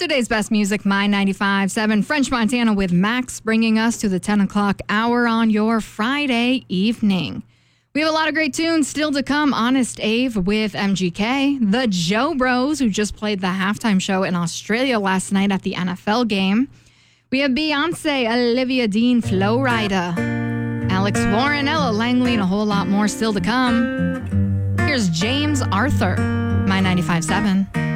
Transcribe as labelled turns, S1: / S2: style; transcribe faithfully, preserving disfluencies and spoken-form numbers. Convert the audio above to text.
S1: Today's best music, My ninety-five point seven. French Montana with Max, bringing us to the ten o'clock hour on your Friday evening. We have a lot of great tunes still to come. Honest Ave with M G K. The Joe Bros, who just played the halftime show in Australia last night at the N F L game. We have Beyonce, Olivia Dean, Flo Rida, Alex Warren, Ella Langley, and a whole lot more still to come. Here's James Arthur, My ninety-five point seven.